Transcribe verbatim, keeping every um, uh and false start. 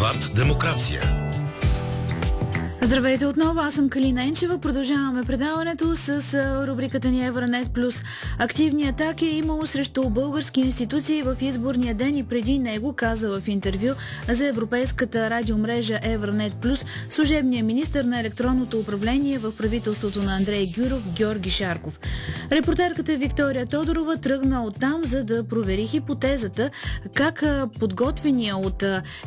Булевард Демокрация. Здравейте отново, аз съм Калина Енчева. Продължаваме предаването с рубриката ни Евронет Плюс. Активни атаки е имало срещу български институции в изборния ден и преди него, каза в интервю за европейската радиомрежа Евронет Плюс служебният министър на електронното управление в правителството на Андрей Гюров Георги Шарков. Репортерката Виктория Тодорова тръгна оттам, за да провери хипотезата как подготвения от